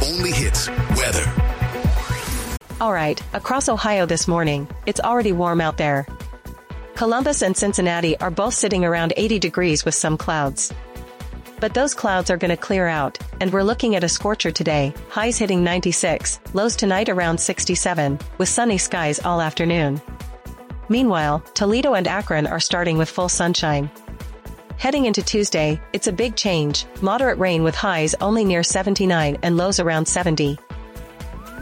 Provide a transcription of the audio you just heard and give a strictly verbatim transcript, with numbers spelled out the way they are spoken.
only hits weather. Alright, across Ohio this morning, it's already warm out there. Columbus and Cincinnati are both sitting around eighty degrees with some clouds. But those clouds are gonna clear out, and we're looking at a scorcher today, highs hitting ninety-six, lows tonight around sixty-seven, with sunny skies all afternoon. Meanwhile, Toledo and Akron are starting with full sunshine. Heading into Tuesday, it's a big change, moderate rain with highs only near seventy-nine and lows around seventy.